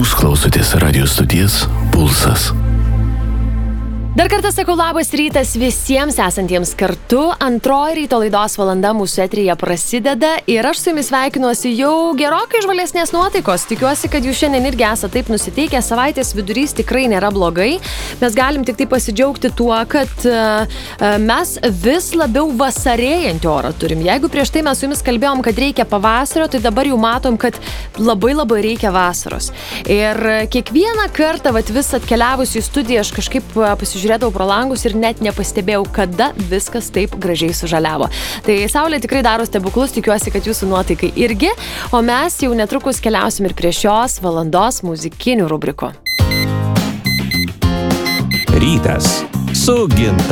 Jūs klausotės radio stoties Pulsas. Dar kartą sakau labas rytas visiems esantiems kartu. Antroji ryto laidos valanda mūsų eteryje prasideda ir aš su jumis sveikinuosi jau gerokai žvalesnės nuotaikos. Tikiuosi, kad jūs šiandien irgi esate taip nusiteikę. Savaitės vidurys tikrai nėra blogai. Mes galim tik tai pasidžiaugti tuo, kad mes vis labiau vasarėjantį orą turim. Jeigu prieš tai mes su jumis kalbėjom, kad reikia pavasario, tai dabar jau matom, kad labai reikia vasaros. Ir kiekvieną kartą vis atkeliavus į studiją aš kažkaip pasižiūrėdavau pro langus ir net nepastebėjau, kada viskas taip gražiai sužaliavo. Tai saulė tikrai daro stebuklus, tikiuosi, kad jūsų nuotaikai irgi, o mes jau netrukus keliausim ir prie šios valandos muzikinių rubrikų. Rytas su Ginta